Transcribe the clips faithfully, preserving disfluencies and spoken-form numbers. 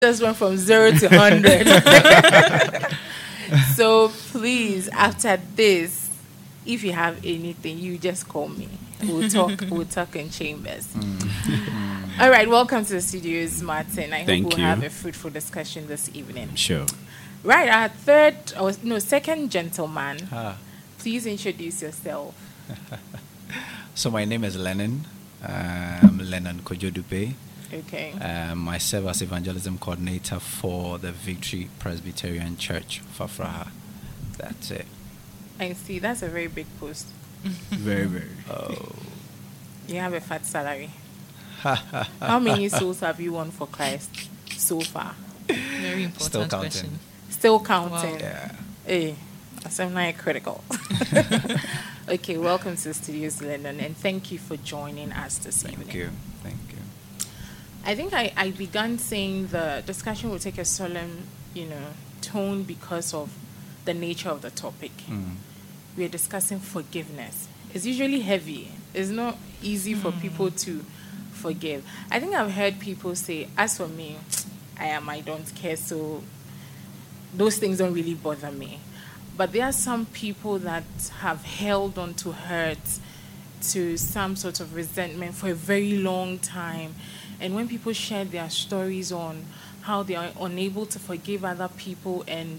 just went from zero to hundred. So please, after this, if you have anything, you just call me. We'll talk. We'll talk in chambers. Mm. All right. Welcome to the studios, Martin. I Thank hope we'll you. have a fruitful discussion this evening. Sure. Right. Our third, or no, second gentleman. Ah. Please introduce yourself. So my name is Lennon. Uh, I'm Lennon Kojodupe. Okay. Um, I serve as evangelism coordinator for the Victory Presbyterian Church, Fafraha. That's it. I see. That's a very big post. Very, very. Oh. You have a fat salary. How many souls have you won for Christ so far? Very important Still counting. question. Still counting. Wow. Yeah. Hey, that's not critical. Okay, welcome to the studios, Lennon, and thank you for joining us this evening. Thank you. Thank you. I think I, I began saying the discussion will take a solemn, you know, tone because of the nature of the topic. Mm. We are discussing forgiveness. It's usually heavy. It's not easy for people to forgive. I think I've heard people say, as for me, I am, I don't care, so those things don't really bother me. But there are some people that have held on to hurt, to some sort of resentment for a very long time. And when people share their stories on how they are unable to forgive other people and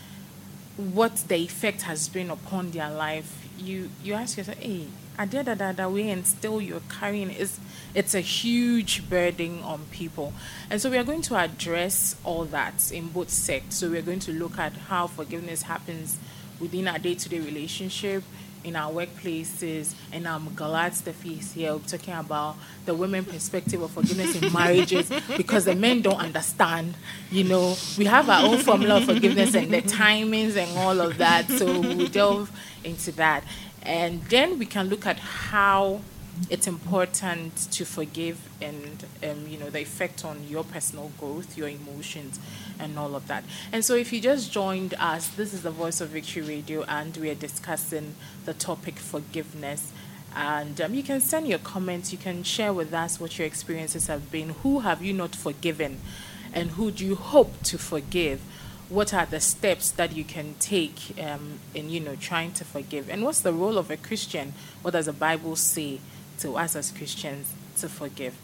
what the effect has been upon their life, you, you ask yourself, hey, I did that that way, and still you're carrying it. It's, it's a huge burden on people. And so we are going to address all that in both sects. So we're going to look at how forgiveness happens within our day-to-day relationship, in our workplaces, and I'm glad Steffi is here. We're talking about the women perspective of forgiveness in marriages because the men don't understand. You know, we have our own formula of forgiveness and the timings and all of that. So we'll delve into that. And then we can look at how it's important to forgive and, um, you know, the effect on your personal growth, your emotions, and all of that. And so if you just joined us, this is the Voice of Victory Radio, and we are discussing the topic forgiveness. And um, you can send your comments. You can share with us what your experiences have been. Who have you not forgiven? And who do you hope to forgive? What are the steps that you can take um, in, you know, trying to forgive? And what's the role of a Christian? What does the Bible say to us as Christians to forgive?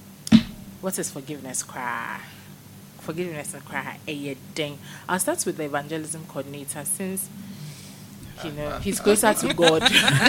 What is forgiveness? Cry. Forgiveness and cry. A ding. I'll start with the evangelism coordinator since, you know, he's closer to God.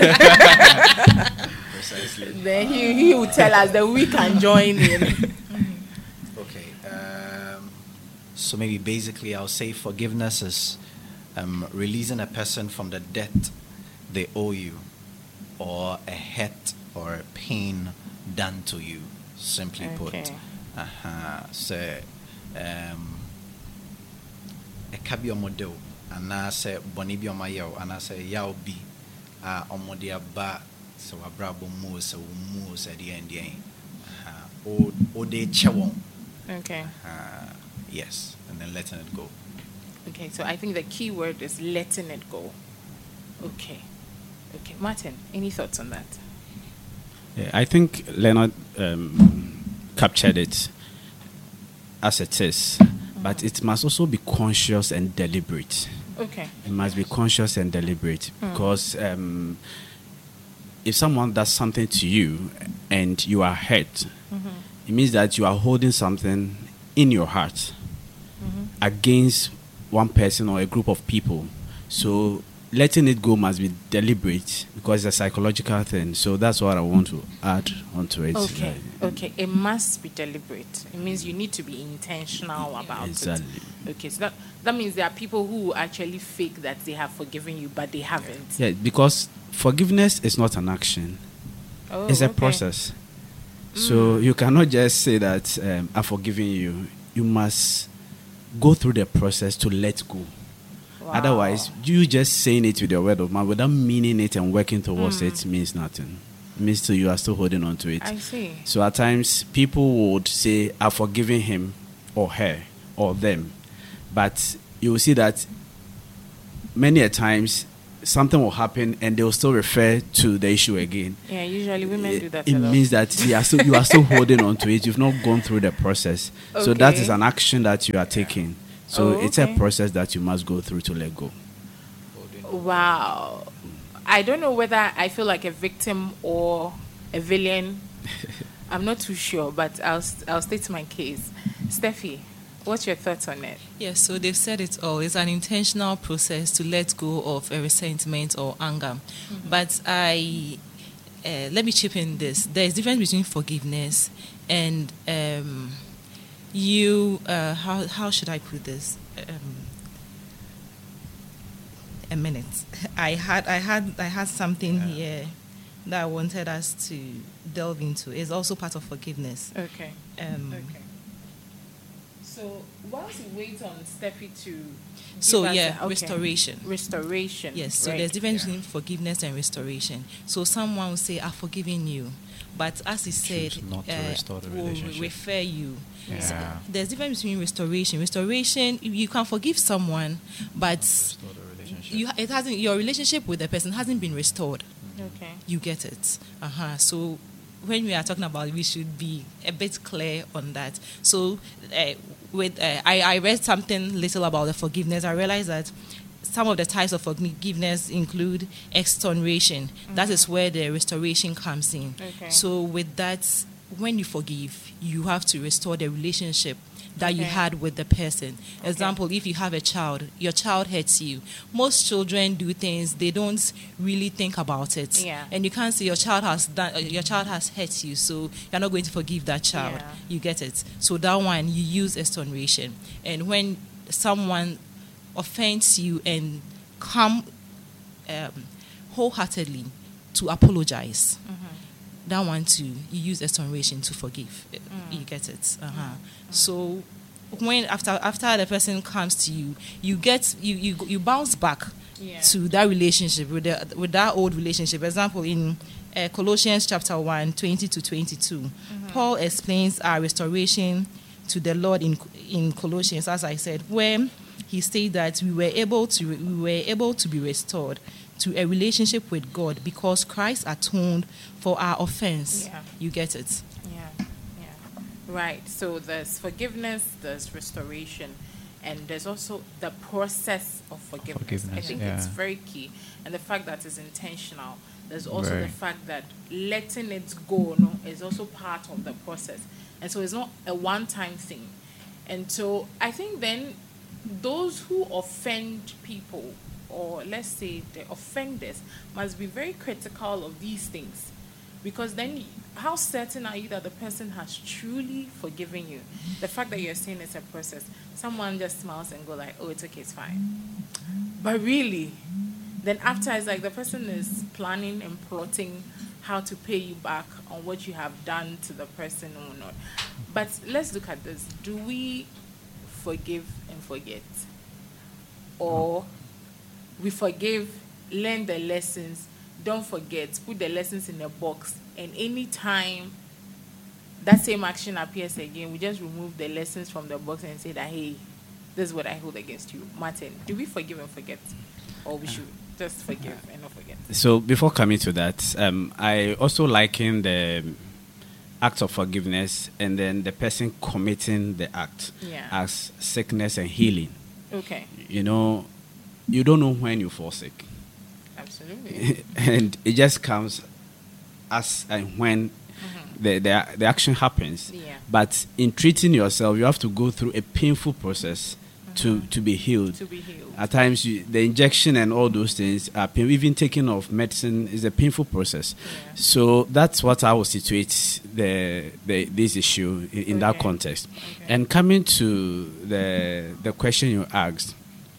Precisely. Then he, he will tell us that we can join in. Okay. Um, so maybe basically I'll say forgiveness is um, releasing a person from the debt they owe you, or a hurt or a pain done to you, simply Okay. put. Uh-huh. So, um, a kabi omodo, anase bonibi omayo, anase yao bi, a omodia ba, so abrabo mo, so mo, so the end, o o de chewon. Okay. Uh, yes, and then letting it go. Okay, so I think the key word is letting it go. Okay. Okay. Martin, any thoughts on that? Yeah, I think Leonard um, captured it as it is, mm-hmm. but it must also be conscious and deliberate. Okay. It must be conscious and deliberate mm. because um, if someone does something to you and you are hurt, mm-hmm. it means that you are holding something in your heart mm-hmm. against one person or a group of people. So letting it go must be deliberate because it's a psychological thing. So that's what I want to add onto it. Okay, okay. It must be deliberate. It means you need to be intentional about exactly. it. Okay, so that, that means there are people who actually fake that they have forgiven you, but they haven't. Yeah, because forgiveness is not an action. Oh, it's a okay. process. Mm. So you cannot just say that um, I've forgiven you. You must go through the process to let go. Wow. Otherwise, you just saying it with your word of mouth without meaning it and working towards mm. it means nothing. It means to you are still holding on to it. I see. So at times, people would say, I've forgiven him or her or them. But you will see that many a times, something will happen and they will still refer to the issue again. Yeah, usually women it, do that. It a lot. means that you are still you are still holding on to it. You've not gone through the process. Okay. So that is an action that you are taking. So oh, okay. it's a process that you must go through to let go. Wow. I don't know whether I feel like a victim or a villain. I'm not too sure, but I'll I'll state my case. Steffi, what's your thoughts on it? Yes, so they've said it all. It's an intentional process to let go of a resentment or anger. Mm-hmm. But I, uh, let me chip in this. There is a difference between forgiveness and um, you, uh, how, how should I put this? Um, a minute. I had, I had, I had something yeah. here that I wanted us to delve into. It's also part of forgiveness. Okay. Um, okay. So, whilst we wait on Steffi to... So, yeah, a, okay. restoration. Restoration. Yes, so right. there's difference yeah. between forgiveness and restoration. So, someone will say, I've forgiven you. But as he said, not to uh, restore the will relationship. refer you. Yeah. So there's difference between restoration. Restoration, you can forgive someone, but restore the relationship. You, it hasn't, your relationship with the person hasn't been restored. Okay. You get it. Uh-huh. So when we are talking about it, we should be a bit clear on that. So uh, with uh, I, I read something little about the forgiveness. I realized that some of the types of forgiveness include exoneration. Mm-hmm. That is where the restoration comes in. Okay. So with that, when you forgive, you have to restore the relationship that okay. you had with the person. Okay. Example, if you have a child, your child hurts you. Most children do things, they don't really think about it. Yeah. And you can't say your child has done, uh, your child has hurt you, so you're not going to forgive that child. Yeah. You get it. So that one, you use exoneration. And when someone offends you and come um, wholeheartedly to apologize, mm-hmm. that one too, you use exoneration to forgive. Mm. You get it. Uh-huh. Mm. So when after after the person comes to you, you get you you, you bounce back yeah. to that relationship with the, with that old relationship. Example in uh, Colossians chapter one, twenty to twenty-two, mm-hmm. Paul explains our restoration to the Lord in in Colossians, as I said, where he said that we were able to we were able to be restored to a relationship with God because Christ atoned for our offense. Yeah. You get it? Yeah, yeah. Right. So there's forgiveness, there's restoration, and there's also the process of forgiveness. forgiveness I think yeah. it's very key. And the fact that it's intentional. There's also very. the fact that letting it go no, is also part of the process. And so it's not a one-time thing. And so I think then those who offend people, or let's say the offenders, must be very critical of these things. Because then how certain are you that the person has truly forgiven you? The fact that you're saying it's a process. Someone just smiles and go like, oh, it's okay, it's fine. But really, then after it's like the person is planning and plotting how to pay you back on what you have done to the person or not. But let's look at this. Do we forgive and forget? Or we forgive, learn the lessons, don't forget, put the lessons in a box, and any time that same action appears again, we just remove the lessons from the box and say that, hey, this is what I hold against you. Martin, do we forgive and forget? Or we should just forgive and not forget? So before coming to that, um, I also liken the act of forgiveness and then the person committing the act yeah. as sickness and healing. Okay. You know, you don't know when you fall sick. Absolutely. And it just comes as and when mm-hmm. the, the the action happens. Yeah. But in treating yourself, you have to go through a painful process mm-hmm. to, to be healed. To be healed. At times, you, the injection and all those things are pain. Even taking of medicine is a painful process. Yeah. So that's what I will situate the, the this issue in, in okay. that context. Okay. And coming to the the question you asked,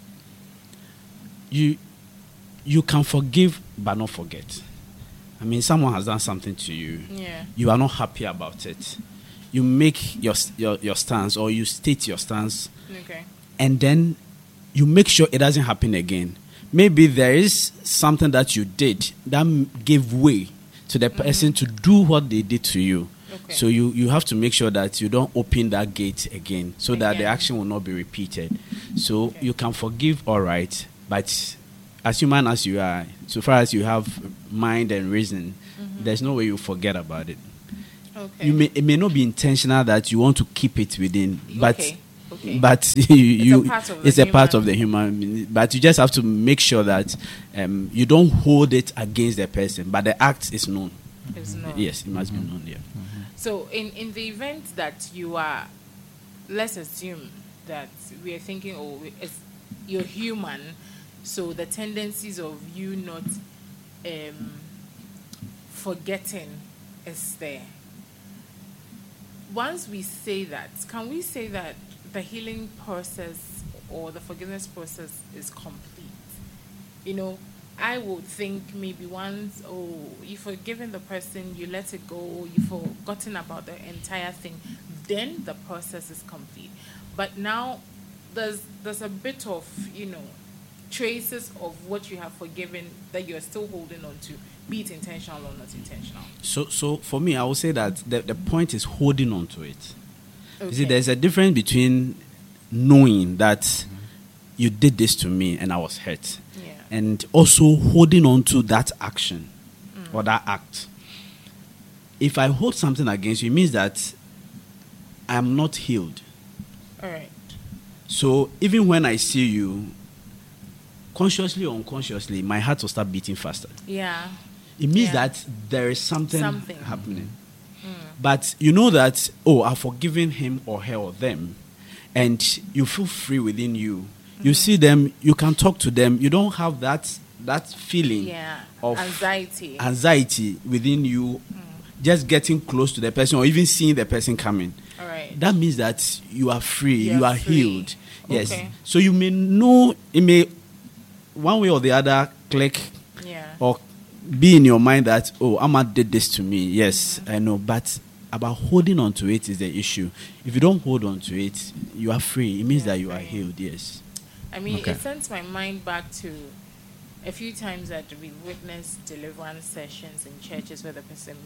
you you can forgive but not forget. I mean, someone has done something to you. Yeah. You are not happy about it. You make your your, your stance, or you state your stance, Okay. and then you make sure it doesn't happen again. Maybe there is something that you did that gave way to the person mm-hmm. to do what they did to you. Okay. So you, you have to make sure that you don't open that gate again, so again. that the action will not be repeated. So Okay. you can forgive, all right, but as human as you are, so far as you have mind and reason, mm-hmm. there's no way you forget about it. Okay. You may it may not be intentional that you want to keep it within, but okay. Okay. but you, you it's a part of the it's a human. part of the human. But you just have to make sure that um, you don't hold it against the person, but the act is known. It's known. Yes, it must Mm-hmm. be known. Yeah. Mm-hmm. So, in, in the event that you are, let's assume that we are thinking, oh, it's, you're human, so the tendencies of you not um, forgetting is there. Once we say that, can we say that the healing process or the forgiveness process is complete? You know, I would think maybe once, oh, you've forgiven the person, you let it go, you've forgotten about the entire thing, then the process is complete. But now there's there's a bit of, you know, traces of what you have forgiven that you're still holding on to, be it intentional or not intentional. So, so for me, I would say that the, the point is holding on to it. Okay. You see, there's a difference between knowing that mm-hmm. you did this to me and I was hurt, Yeah. and also holding on to that action mm. or that act. If I hold something against you, it means that I'm not healed. All right. So even when I see you, consciously or unconsciously, my heart will start beating faster. Yeah. It means Yeah. that there is something, Something. happening. Mm. But you know that, oh, I've forgiven him or her or them, and you feel free within you. Mm-hmm. You see them, you can talk to them. You don't have that that feeling Yeah. of Anxiety. anxiety within you, mm. just getting close to the person or even seeing the person coming. All right. That means that you are free, You're you are free. healed. Yes. Okay. So you may know, it may, one way or the other, click Yeah. or be in your mind that, oh, Amma did this to me. Yes, mm-hmm. I know. But about holding on to it is the issue. If you don't hold on to it, you are free. It means You're that you free. are healed. Yes. I mean, Okay. it sends my mind back to a few times that we witnessed deliverance sessions in churches where the person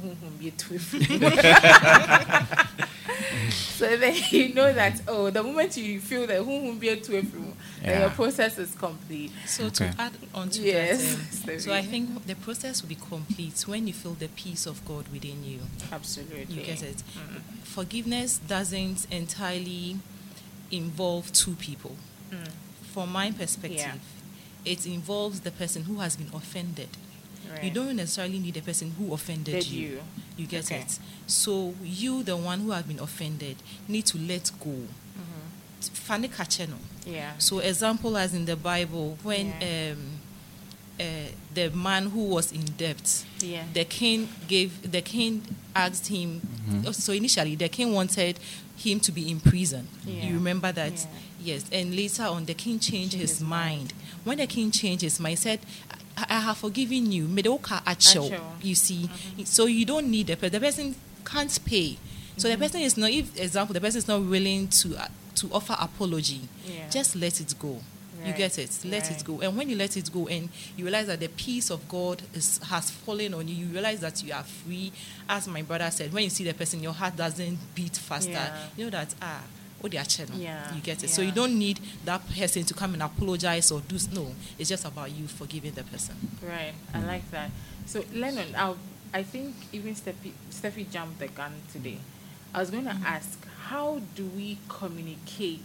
so then you know that, oh, the moment you feel that then Yeah. your process is complete. So Okay. to add on to Yes. that, um, so I think the process will be complete when you feel the peace of God within you. Absolutely. You get it? Mm. Forgiveness doesn't entirely involve two people. Mm. From my perspective, Yeah. it involves the person who has been offended. Right. You don't necessarily need the person who offended Did you. you? You get Okay. it? So you, the one who have been offended, need to let go. Mm-hmm. Fane kache no. Yeah. So example as in the Bible, when Yeah. um, uh, the man who was in debt, Yeah. the king gave, the king asked him, Mhm. so initially the king wanted him to be in prison. Yeah. You remember that? Yeah. Yes. And later on, the king changed Changed his, his mind. mind. When the king changed his mind, he said, I, I have forgiven you. Medoka acho. Acho. You see? Mhm. So you don't need the person. The person can't pay. So the person is not, if, example, the person is not willing to uh, to offer apology, Yeah. just let it go. You Right. get it? Let Right. it go. And when you let it go and you realize that the peace of God is, has fallen on you, you realize that you are free. As my brother said, when you see the person, your heart doesn't beat faster. Yeah. You know that, ah, oh, they are channel. Yeah. You get it? So Yeah. you don't need that person to come and apologize or do, no. It's just about you forgiving the person. Right, I like that. So, Lennon, I'll, I think even Steffi, Steffi jumped the gun today. I was going to ask, how do we communicate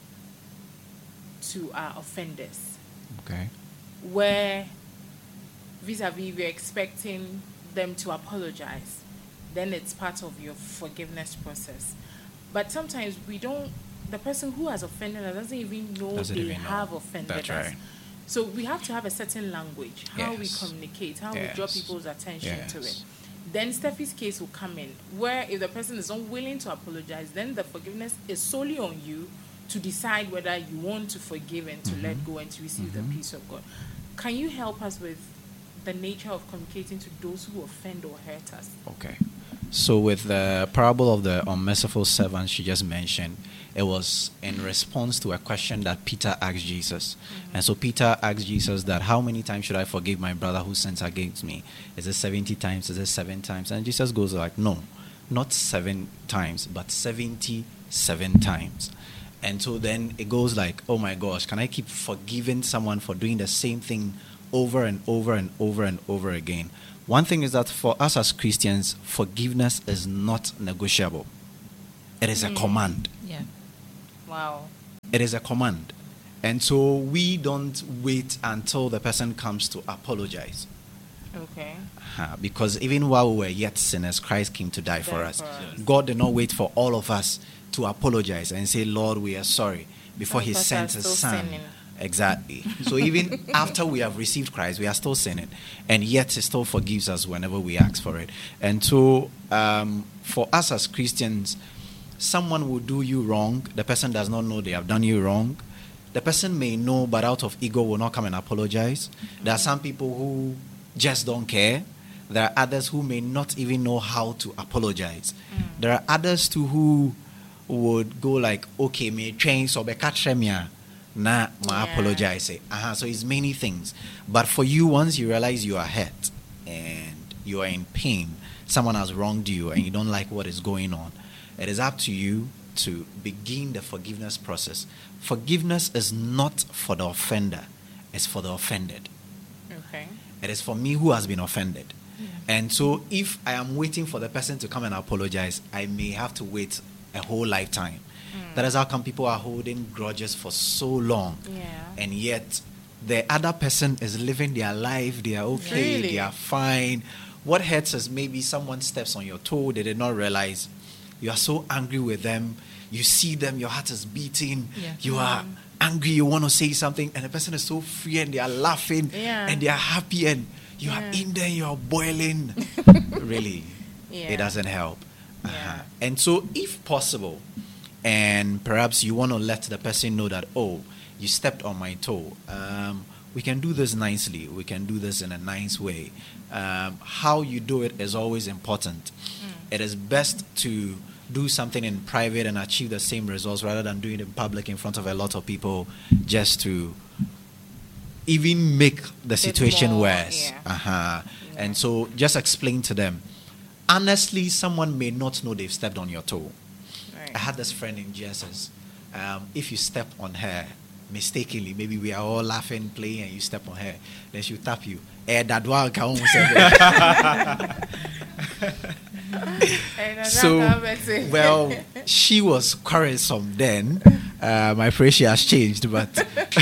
to our offenders Okay. where vis-a-vis we're expecting them to apologize? Then it's part of your forgiveness process. But sometimes we don't, the person who has offended us doesn't even know Doesn't they even know. have offended That's us. right. So we have to have a certain language, how we Yes. communicate, how we draw Yes. people's attention to it. Yes. Then Steffi's case will come in, where if the person is unwilling to apologize, then the forgiveness is solely on you to decide whether you want to forgive and to let go and to receive the peace of God. Can you help us with the nature of communicating to those who offend or hurt us? Okay. So with the parable of the unmerciful servant she just mentioned, it was in response to a question that Peter asked Jesus. Mm-hmm. And so Peter asked Jesus that, how many times should I forgive my brother who sins against me? Is it seventy times? Is it seven times? And Jesus goes like, no, not seven times, but seventy-seven times. And so then it goes like, oh my gosh, can I keep forgiving someone for doing the same thing over and over and over and over again? One thing is that for us as Christians, forgiveness is not negotiable. It is a Mm. command. Yeah. Wow. It is a command. And so we don't wait until the person comes to apologize. Okay. Uh, because even while we were yet sinners, Christ came to die for Die us. for us. God did not wait for all of us to apologize and say, Lord, we are sorry, before Some he of us sent are his still son. sinning. Exactly. So even after we have received Christ, we are still sinning. And yet he still forgives us whenever we ask for it. And so um, for us as Christians, someone will do you wrong. The person does not know they have done you wrong. The person may know, but out of ego will not come and apologize. There are some people who just don't care. There are others who may not even know how to apologize. Mm. There are others too who would go like, okay, me change so be katremia na ma Yeah. apologize. Uh-huh. So it's many things. But for you, once you realize you are hurt and you are in pain, someone has wronged you and you don't like what is going on, it is up to you to begin the forgiveness process. Forgiveness is not for the offender, it's for the offended. Okay. It is for me who has been offended. And so if I am waiting for the person to come and apologize, I may have to wait a whole lifetime. That is how come people are holding grudges for so long. Yeah. And yet the other person is living their life, they are okay, Really? they are fine. What hurts is maybe someone steps on your toe, they did not realize. You are so angry with them. You see them, your heart is beating. Yeah. You are angry, you want to say something, and the person is so free and they are laughing Yeah. and they are happy, and you are Yeah. in there, you are boiling. Really, Yeah. it doesn't help. Yeah. Uh-huh. And so, if possible, and perhaps you want to let the person know that, oh, you stepped on my toe, um, we can do this nicely. We can do this in a nice way. Um, how you do it is always important. It is best to do something in private and achieve the same results rather than doing it in public in front of a lot of people just to even make the situation more, worse. yeah. Uh-huh. Yeah. And so just explain to them. Honestly, someone may not know they've stepped on your toe. Right. I had this friend in G S S. Um, if you step on her mistakenly, maybe we are all laughing, playing, and you step on her, then she'll tap you. Eh, that one can almost And So, that's how it- well, she was quarrelsome then. Um, I pray she has changed, but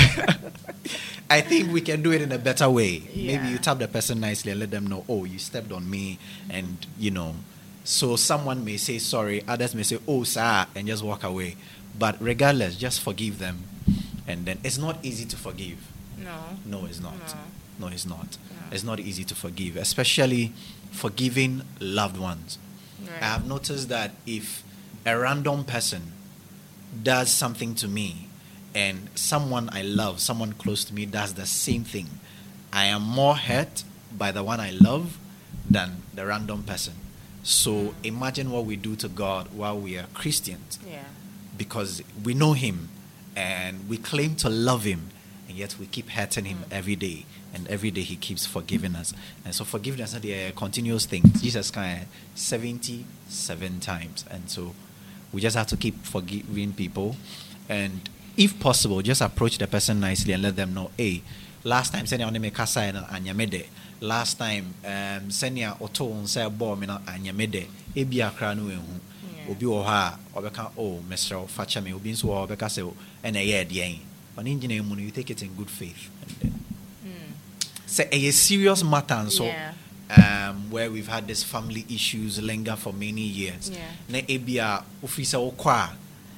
I think we can do it in a better way. Maybe Yeah. you tap the person nicely and let them know, oh, you stepped on me, and you know. So someone may say sorry, others may say, oh, sir, and just walk away. But regardless, just forgive them. And then it's not easy to forgive. no. No, it's not. No. No, it's not. No. It's not easy to forgive, especially forgiving loved ones. Right. I have noticed that if a random person does something to me and someone I love, someone close to me does the same thing, I am more hurt by the one I love than the random person. So imagine what we do to God while we are Christians, Yeah. because we know him and we claim to love him, and yet we keep hurting him every day, and every day he keeps forgiving us. And so forgiveness is a continuous thing. Jesus kind of seventy-seven times, and so we just have to keep forgiving people. And if possible, just approach the person nicely and let them know, hey, last time send you kasa and anyamede. Last time um send you auto say bomb na anyamede. Ebi akra no ehu. Obi wo ha obeka oh Mister Facha me obi nso wo obeka say e na ye de yen. On engine mu no, you take it in good faith. And then say a serious matter and so Yeah. um where we've had these family issues linger for many years. Yeah. Na ebia ofisa wo kwa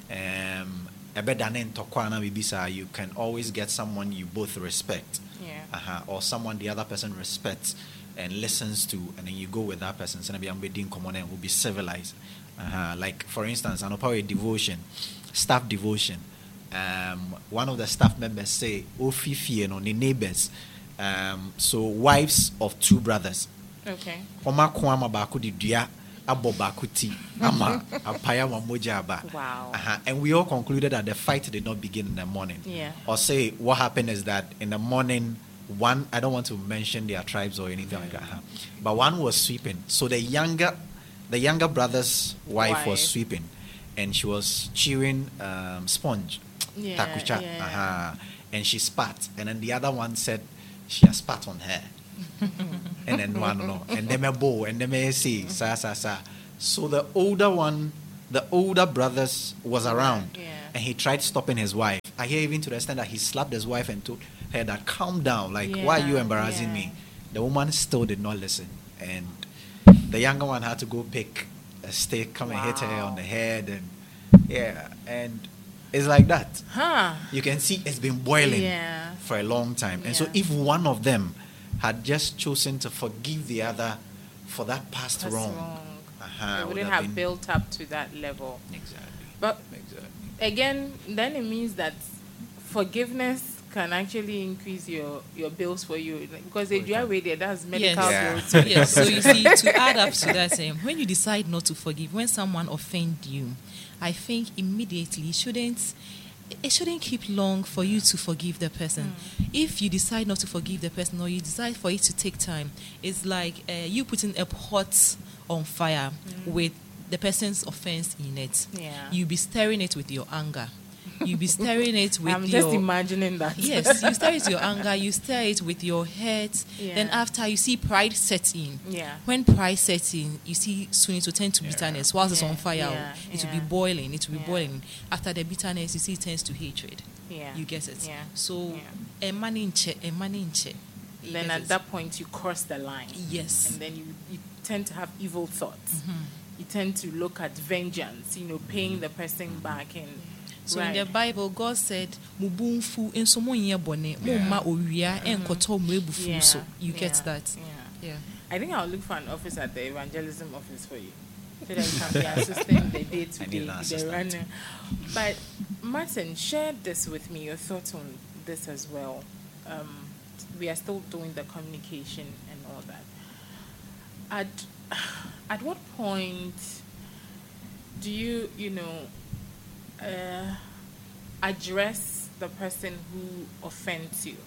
um ebedane ntokwa na bibisa, you can always get someone you both respect. Yeah. Uh-huh. Or someone the other person respects and listens to, and then you go with that person. So maybe being common and will be civilized. Uh-huh. Like for instance, an power devotion, staff devotion. Um, one of the staff members say, "Oh, Fifi, and on the neighbors." Um, so wives of two brothers. Okay. Oma kwama baku di dia abo baku ti ama apaya wa moja aba. Wow. Uh-huh. And we all concluded that the fight did not begin in the morning. Yeah. Or say what happened is that in the morning, one, I don't want to mention their tribes or anything like that, huh? But one was sweeping. So the younger, the younger brother's wife, Wife. was sweeping, and she was chewing um, sponge, Yeah, takucha, yeah. uh-huh, and she spat, and then the other one said she has spat on her, and then one no, and then a bow, and then me say sa sa sa. So the older one, the older brothers was around, Yeah. and he tried stopping his wife. I hear even to the extent that he slapped his wife and told her that calm down, like why are you Yeah, embarrassing yeah. me? The woman still did not listen, and the younger one had to go pick a stick, come and hit her Wow. on the head, and yeah, and it's like that. Huh. You can see it's been boiling Yeah. for a long time, and so Yeah. if one of them had just chosen to forgive the other for that past That's wrong, wrong. uh-huh, It would wouldn't have have been- built up to that level. exactly, But exactly. again, then it means that forgiveness can actually increase your, your bills for you, like, because they do away there. That's medical Yeah. bills. Yes, so you see, to add up to that, um, when you decide not to forgive, when someone offends you, I think immediately it shouldn't it shouldn't keep long for you to forgive the person. If you decide not to forgive the person, or you decide for it to take time, it's like uh, you putting a pot on fire with the person's offense in it. Yeah. You'll be stirring it with your anger. You'll be stirring it with I'm your just imagining that. yes, you stir it with your anger, you stir it with your hurt. Yeah. Then after you see pride set in. Yeah. When pride sets in, you see soon it will turn to bitterness. Whilst it's Yeah, on fire, yeah, it will yeah. be boiling. It will be Yeah. boiling. After the bitterness, you see it turns to hatred. Yeah. You get it. Yeah. So Yeah. a man in check, a man in check. You Then get at it? that point, you cross the line. Yes. And then you, you tend to have evil thoughts. Mm-hmm. You tend to look at vengeance, you know, paying the person back. And So right. in the Bible, God said, "Mubunfu enso mo nye bone, mo Yeah. ma owia enkoto mo ebufu Yeah, so." You get yeah, that? Yeah. Yeah. I think I'll look for an office at the evangelism office for you, so that you can be assisting the day to I need day, an the assistant. runner. But Martin, share this with me, your thoughts on this as well. Um, we are still doing the communication and all that. At at what point do you, you know, uh, address the person who offends you?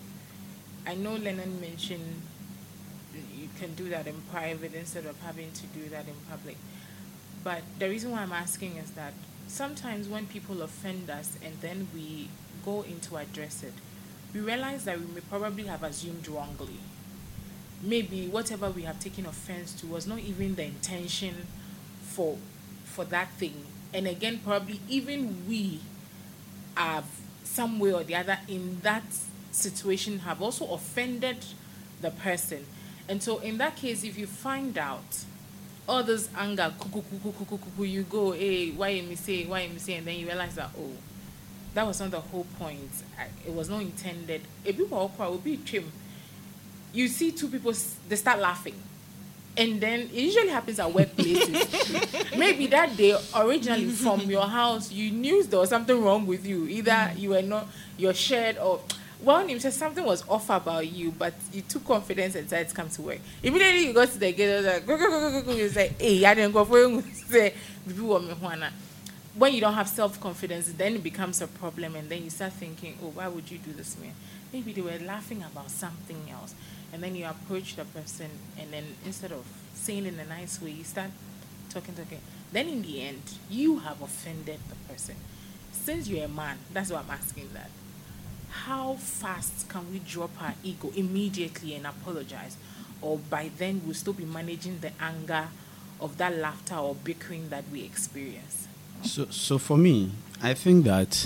I know Lennon mentioned you can do that in private instead of having to do that in public. But the reason why I'm asking is that sometimes when people offend us and then we go in to address it, we realize that we may probably have assumed wrongly. Maybe whatever we have taken offense to was not even the intention for for that thing. And again, probably even we have some way or the other in that situation have also offended the person. And so in that case, if you find out all this anger, kuku, kuku, kuku, kuku, you go, hey, why you me say, why you me say, and then you realize that, oh, that was not the whole point. I, it was not intended. If people will be trim, you see two people, s- they start laughing. And then it usually happens at workplaces. Maybe that day, originally from your house, you knew there was something wrong with you. Either you were not, you're shared, or one name said something was off about you, but you took confidence and decided to come to work. Immediately you go to the gate, it was like, go, go, go, go, go, go. You say, hey, I didn't go for you. Say, "Bibi wa me hwana." When you don't have self-confidence, then it becomes a problem, and then you start thinking, oh, why would you do this to me? Maybe they were laughing about something else. And then you approach the person, and then instead of saying it in a nice way, you start talking, talking. Then in the end, you have offended the person. Since you're a man, that's why I'm asking that. How fast can we drop our ego immediately and apologize? Or by then we'll still be managing the anger of that laughter or bickering that we experience? So, so for me, I think that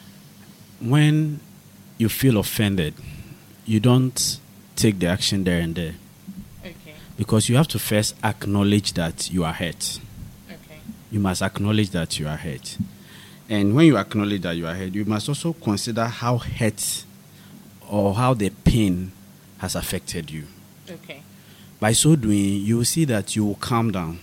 when you feel offended, you don't take the action there and there, Okay, because you have to first acknowledge that you are hurt. okay, You must acknowledge that you are hurt. And when you acknowledge that you are hurt, you must also consider how hurt or how the pain has affected you. okay. By so doing, you will see that you will calm down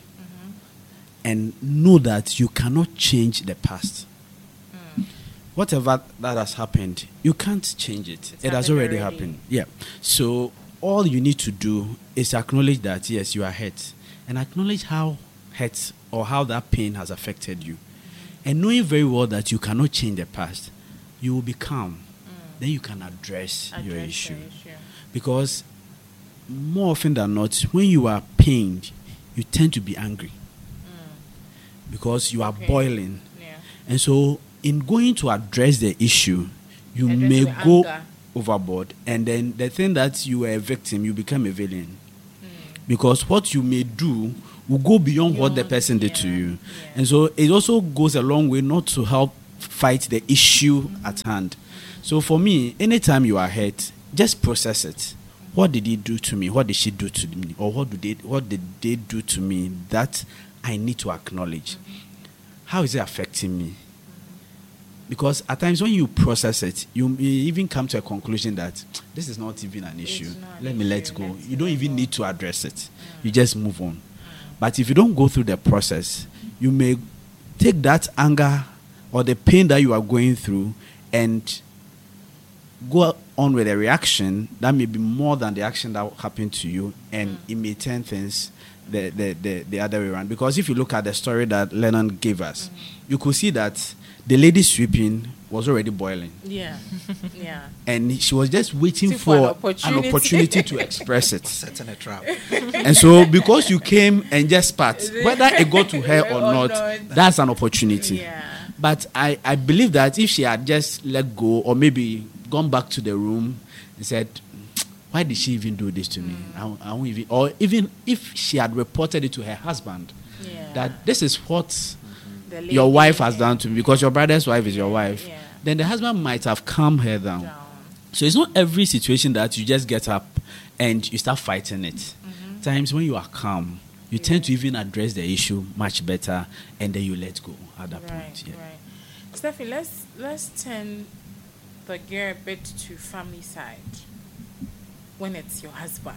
and know that you cannot change the past. Whatever that has happened, you can't change it. It's it has happened already, already. happened. Yeah. So all you need to do is acknowledge that, yes, you are hurt. And acknowledge how hurt or how that pain has affected you. And knowing very well that you cannot change the past, you will be calm. Then you can address, your Address the issue. issue. Because more often than not, when you are pained, you tend to be angry. because you are Okay. boiling. Yeah. And so, in going to address the issue, you Address may with go anger. overboard. And then the thing that you were a victim, you become a villain. Hmm. Because what you may do will go beyond what the Beyond, person did to yeah, you. yeah. And so, it also goes a long way not to help fight the issue at hand. So, for me, anytime you are hurt, just process it. What did he do to me? What did she do to me? Or what, do they, what did they do to me that I need to acknowledge? How is it affecting me? Because at times when you process it, you may even come to a conclusion that this is not even an issue. not an Let me let issue. go. Let's You don't let even go. need to address it. You just move on. But if you don't go through the process, you may take that anger or the pain that you are going through and go on with a reaction that may be more than the action that happened to you, and it may turn things the, the, the, the other way around. Because if you look at the story that Lennon gave us, you could see that the lady sweeping was already boiling. Yeah. Yeah. And she was just waiting Waiting for for an an opportunity. opportunity to express it. Setting a trap. And so, because you came and just spat, whether it got to her or, Or not, not. that's an opportunity. Yeah. But I, I believe that if she had just let go, or maybe gone back to the room and said, why did she even do this to me? I, won't- I won't even, or even if she had reported it to her husband, Yeah. that this is what The your lady- wife has done to me, because your brother's wife is your wife, Yeah. then the husband might have calmed her down. Down. So it's not every situation that you just get up and you start fighting it. Mm-hmm. Times when you are calm, you tend to even address the issue much better, and then you let go at that Right, point. Yeah. right. Steffi, let's let's turn the gear a bit to family side. When it's your husband,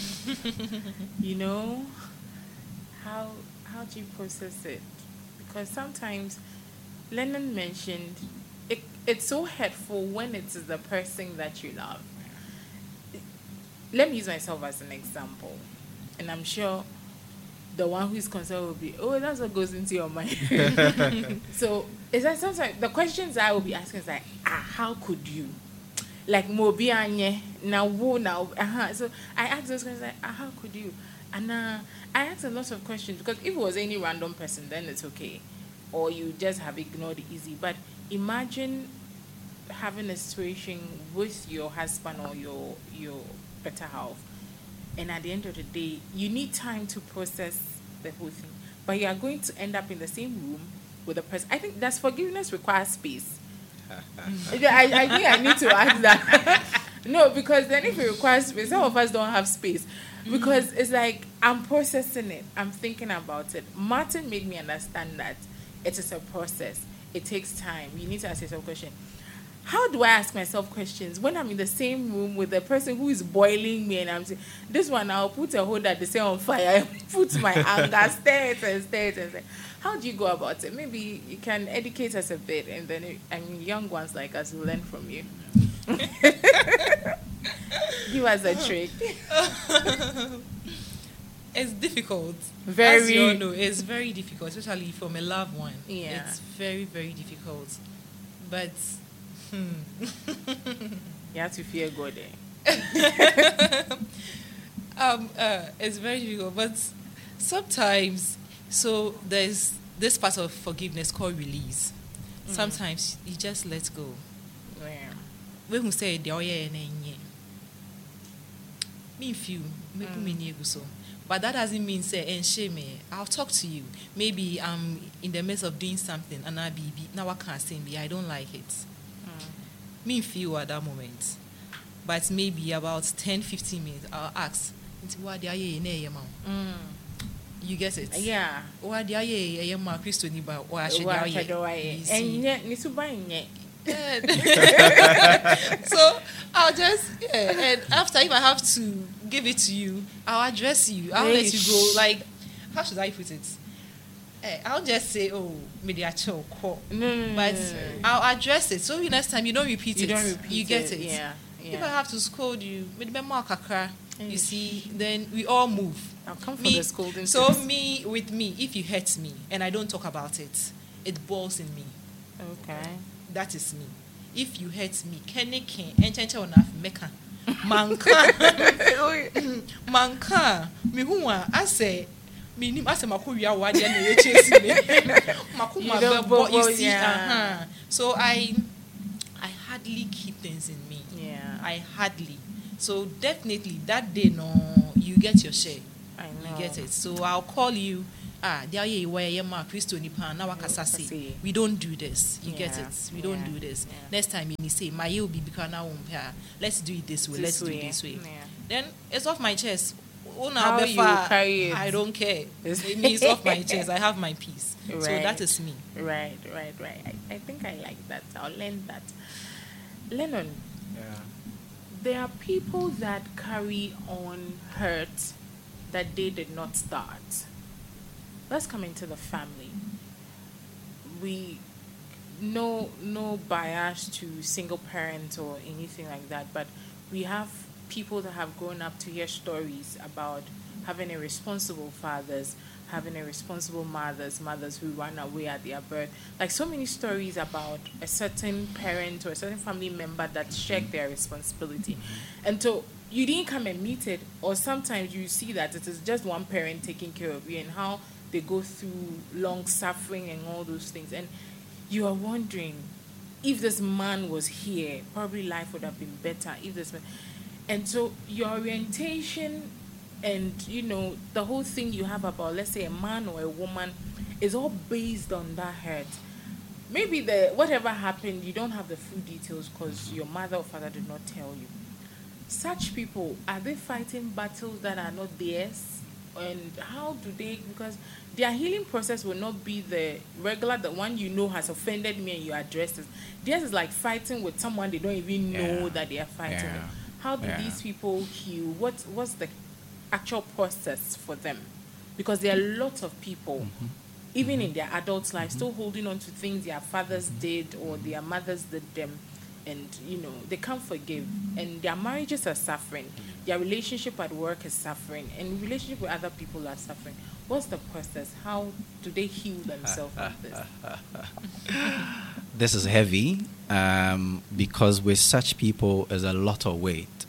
you know, how how do you process it? Because sometimes Lennon mentioned it, it's so hurtful when it is the person that you love. Let me use myself as an example, and I'm sure the one who's concerned will be, oh, that's what goes into your mind. So it's like sometimes the questions I will be asking is like, ah, how could you? Like mobi anye now wo now uh-huh. So I ask those questions like, ah, how could you? And uh, I ask a lot of questions, because if it was any random person, then it's okay, or you just have ignored it easy. But imagine having a situation with your husband or your your better half, and at the end of the day, you need time to process the whole thing. But you are going to end up in the same room with the person. I think that's forgiveness requires space. I, I think I need to ask that. No, because then if it requires space, some of us don't have space. Because it's like, I'm processing it. I'm thinking about it. Martin made me understand that it is a process. It takes time. You need to ask yourself a question. How do I ask myself questions when I'm in the same room with the person who is boiling me, and I'm saying, this one, I'll put a hold at the same on fire, put my anger, stare it and stare it and stare. How do you go about it? Maybe you can educate us a bit, and then, it, I mean, young ones like us will learn from you. Give us a trick. It's difficult. Very. As you all know, it's very difficult, especially from a loved one. Yeah. It's very, very difficult. But, hmm. You have to fear God. Eh? um, uh, it's very difficult. But sometimes, so there's this part of forgiveness called release. Mm. Sometimes you just let go. Yeah. When you say the oye and me few, make me nego so. But that doesn't mean say and shame me. I'll talk to you. Maybe I'm in the midst of doing something and I be now I can't say me. I don't like it. Mm. Me feel at that moment. But maybe about ten, fifteen minutes I'll ask. What the aye ne Mm. You get it? Yeah. What the aye ma Christo ni ba or I should Wa- aye. chadwa- You eh. see? And yet, ni suba nye. So I'll just yeah, and after if I have to give it to you, I'll address you. I'll let you go. Like, how should I put it? Eh, I'll just say, oh, maybe I chill, call. No, no, no, But no, no, no. I'll address it. So next time you don't repeat You it. don't repeat You get it. it. Yeah. Yeah. If I have to scold you, maybe more kakra. You Yes. see, then we all move. I'll come for Me, the scolding. so tips. me with me, if you hurt me and I don't talk about it, it boils in me. Okay. That is me. If you hurt me, kene ken enchenche onaf meka. Manka. Manka. Me huwa ase Minim asemakuya wadi na ye chase me. Makuma bebo you see. Uh-huh. So I I hardly keep things in me. Yeah. I hardly. So definitely that day no you get your share. I know. You get it. So I'll call you. Ah, there you where you ma Christo nipa na wakasase. We don't do this. You Yeah. get it. We don't Yeah. do this. Yeah. Next time you say my you be because now let's do it this way. This let's way. do it this way. Yeah. Then it's off my chest. Oh, now How before, you carry it. I don't care. It's- It means off my chest. I have my peace. So Right. that is me. Right, right, right. I, I think I like that. I'll learn that. Lennon, Yeah. there are people that carry on hurt that they did not start. Let's come into the family. We no no bias to single parents or anything like that, but we have people that have grown up to hear stories about having irresponsible fathers, having irresponsible mothers, mothers who run away at their birth. Like so many stories about a certain parent or a certain family member that shirked their responsibility. And so you didn't come and meet it, or sometimes you see that it is just one parent taking care of you and how they go through long suffering and all those things. And you are wondering, if this man was here, probably life would have been better. If this man, and so your orientation and, you know, the whole thing you have about, let's say, a man or a woman is all based on that hurt. Maybe the whatever happened, you don't have the full details because your mother or father did not tell you. Such people, are they fighting battles that are not theirs? And how do they, because their healing process will not be the regular, the one you know has offended me and you address it. Theirs is like fighting with someone they don't even know Yeah. that they are fighting Yeah. with. How do Yeah. these people heal? What What's the actual process for them? Because there are lots of people, even in their adult life, still holding on to things their fathers did or their mothers did them. And, you know, they can't forgive. And their marriages are suffering. Their relationship at work is suffering. And relationship with other people are suffering. What's the process? How do they heal themselves from this? This is heavy um, because with such people, there's a lot of weight.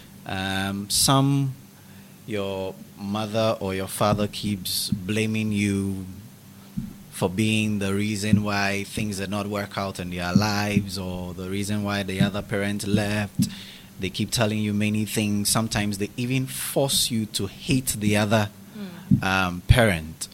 Um, some, your mother or your father keeps blaming you for being the reason why things did not work out in their lives or the reason why the other parent left. They keep telling you many things. Sometimes they even force you to hate the other um, parent.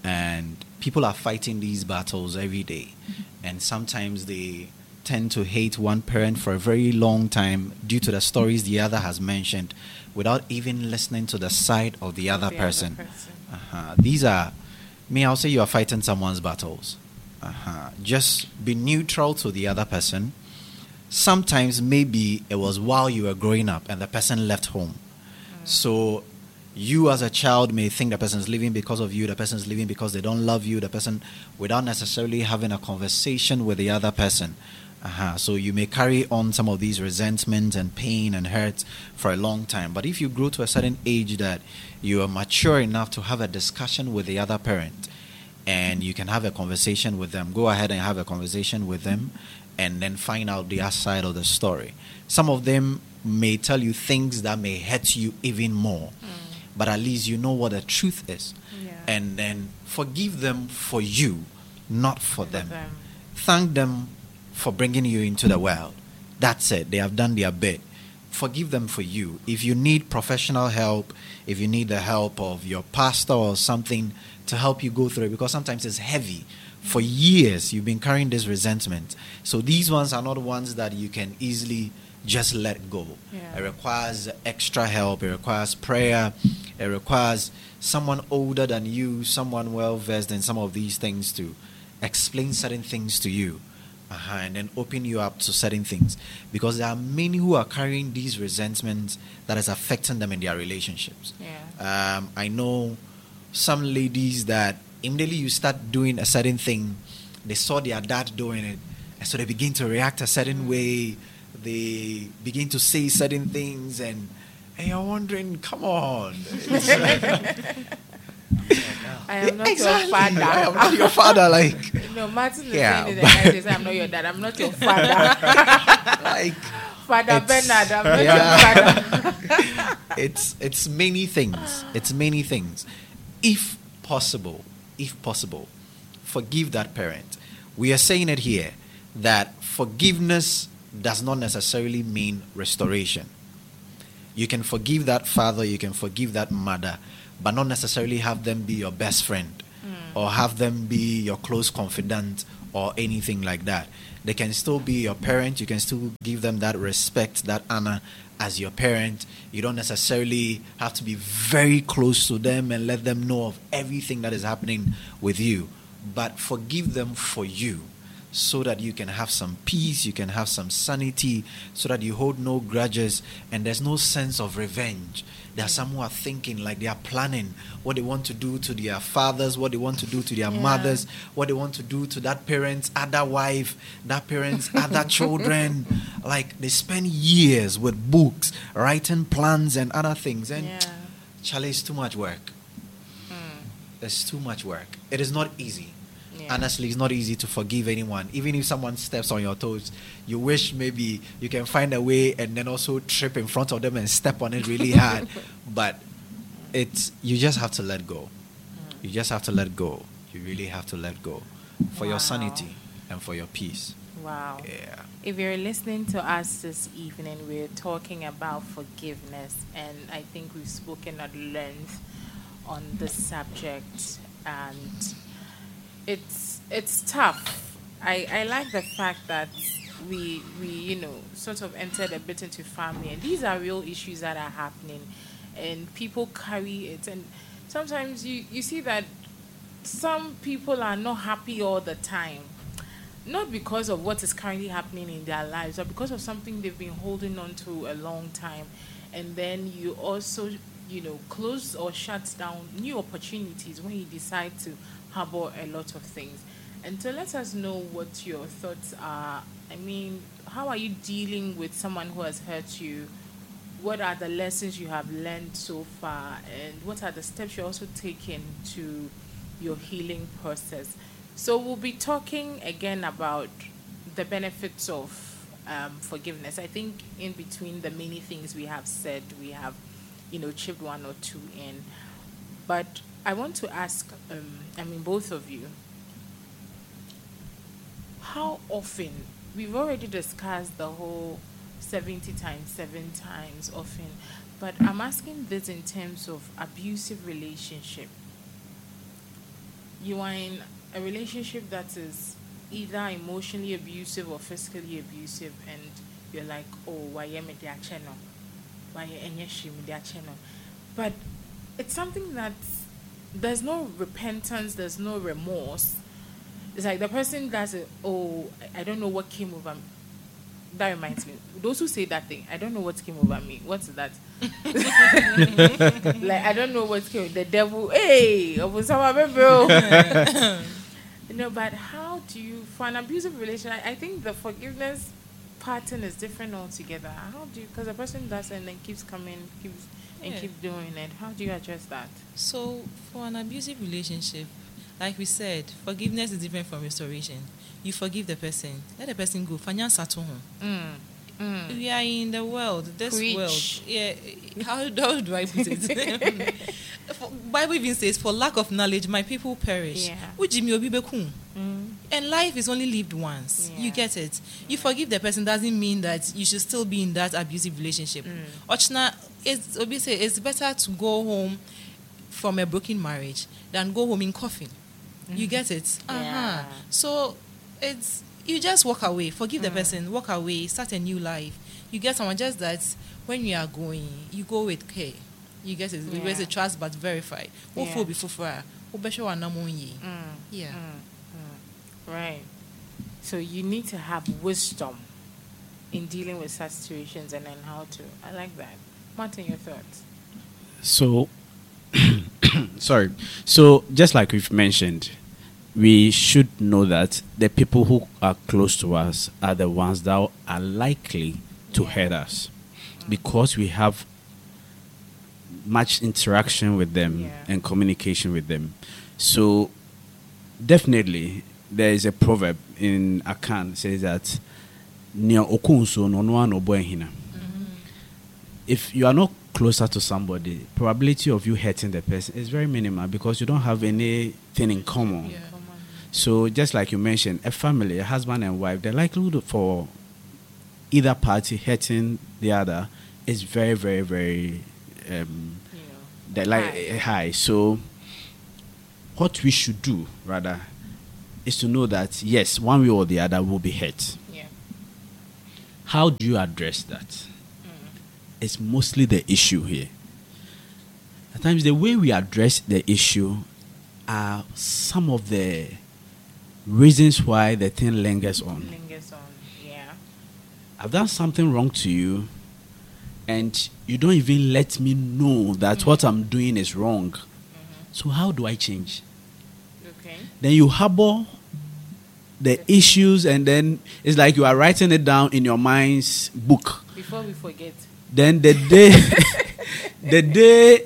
And people are fighting these battles every day. And sometimes they tend to hate one parent for a very long time due to the stories the other has mentioned without even listening to the side of the other The person. other person. Uh-huh. These are, me, I'll say you are fighting someone's battles. Uh-huh. Just be neutral to the other person. Sometimes maybe it was while you were growing up and the person left home. Mm. So you as a child may think the person is leaving because of you, the person is leaving because they don't love you, the person, without necessarily having a conversation with the other person. Uh-huh. So you may carry on some of these resentment and pain and hurt for a long time. But if you grow to a certain age that you are mature enough to have a discussion with the other parent and you can have a conversation with them, go ahead and have a conversation with them and then find out the other side of the story. Some of them may tell you things that may hurt you even more, mm. but at least you know what the truth is. Yeah. And then forgive them for you, not for them. them. Thank them for bringing you into the world. That's it. They have done their bit. Forgive them for you. If you need professional help, if you need the help of your pastor or something to help you go through it, because sometimes it's heavy. For years, you've been carrying this resentment. So these ones are not ones that you can easily just let go. Yeah. It requires extra help. It requires prayer. It requires someone older than you, someone well-versed in some of these things to explain certain things to you. Uh-huh, and then open you up to certain things, because there are many who are carrying these resentments that is affecting them in their relationships. Yeah. Um, I know some ladies that immediately you start doing a certain thing, they saw their dad doing it, and so they begin to react a certain way. They begin to say certain things, and, and you're wondering, come on. It's like, I am not exactly. your father. I am not your father. Like, no, Martin is Yeah, saying it but- and I say, I'm not your dad. I'm not your father. like Father It's- Bernard, I'm not Yeah. your father. it's it's many things. It's many things. If possible, if possible, forgive that parent. We are saying it here that forgiveness does not necessarily mean restoration. You can forgive that father, you can forgive that mother, but not necessarily have them be your best friend mm. or have them be your close confidant or anything like that. They can still be your parent. You can still give them that respect, that honor as your parent. You don't necessarily have to be very close to them and let them know of everything that is happening with you. But forgive them for you, so that you can have some peace, you can have some sanity, so that you hold no grudges and there's no sense of revenge. There are some who are thinking like they are planning what they want to do to their fathers, what they want to do to their yeah. mothers, what they want to do to that parent's other wife, that parent's other children. Like they spend years with books, writing plans and other things. And yeah. Charlie, it's too much work. Mm. It's too much work. It is not easy. Yeah. Honestly, it's not easy to forgive anyone. Even if someone steps on your toes, you wish maybe you can find a way and then also trip in front of them and step on it really hard. But it's you just have to let go. Mm. You just have to let go. You really have to let go for wow. your sanity and for your peace. Wow. Yeah. If you're listening to us this evening, we're talking about forgiveness, and I think we've spoken at length on this subject, and It's it's tough. I, I like the fact that we we you know sort of entered a bit into family, and these are real issues that are happening, and people carry it. And sometimes you, you see that some people are not happy all the time, not because of what is currently happening in their lives, but because of something they've been holding on to a long time. And then you also you know close or shut down new opportunities when you decide to harbor a lot of things. And so let us know what your thoughts are. I mean, how are you dealing with someone who has hurt you? What are the lessons you have learned so far? And what are the steps you're also taking to your healing process? So we'll be talking again about the benefits of um, forgiveness. I think in between the many things we have said, we have, you know, chipped one or two in. But I want to ask, um, I mean, both of you, how often, we've already discussed the whole seventy times, seven times often, but I'm asking this in terms of abusive relationship. You are in a relationship that is either emotionally abusive or physically abusive, and you're like, oh, why am I there channel? Why am I there channel? But it's something that's there's no repentance, there's no remorse. It's like the person does it, oh, I don't know what came over me. That reminds me. Those who say that thing, I don't know what came over me. What's that? Like, I don't know what came the devil. Hey, bro. You know, but how do you, for an abusive relation, I, I think the forgiveness pattern is different altogether. How do you, because the person does it and then keeps coming, keeps and yeah. keep doing it. How do you address that? So, for an abusive relationship, like we said, forgiveness is different from restoration. You forgive the person, let the person go. Mm. Mm. We are in the world, this Preach. world. Yeah, how, how do I put it? Bible even says, "For lack of knowledge, my people perish." Yeah. Mm. And life is only lived once. Yeah. You get it. Yeah. You forgive the person doesn't mean that you should still be in that abusive relationship. Mm. It's, it's better to go home from a broken marriage than go home in coffin. Mm. You get it? Uh-huh. Yeah. So it's you just walk away, forgive mm. the person, walk away, start a new life. You get someone just that when you are going, you go with care. You get it. Yeah. Raise a trust but verify. Yeah. Mm. Yeah. Mm. Mm. Right. So you need to have wisdom in dealing with such situations and then how to. I like that. Martin, your thoughts? So, sorry. So, just like we've mentioned, we should know that the people who are close to us are the ones that are likely to yeah. hurt us because we have much interaction with them yeah. and communication with them. So, definitely, there is a proverb in Akan says that if you are not closer to somebody, probability of you hurting the person is very minimal because you don't have anything in common. Yeah. So just like you mentioned, a family, a husband and wife, the likelihood for either party hurting the other is very, very, very um, You know, the like high. high. So what we should do rather is to know that yes, one way or the other will be hurt. Yeah. How do you address that? It's mostly the issue here. At times, the way we address the issue are some of the reasons why the thing lingers on. Lingers on. Yeah. I've done something wrong to you, and you don't even let me know that what I'm doing is wrong. So how do I change? Okay. Then you harbor the issues, and then it's like you are writing it down in your mind's book. Before we forget. Then the day, the day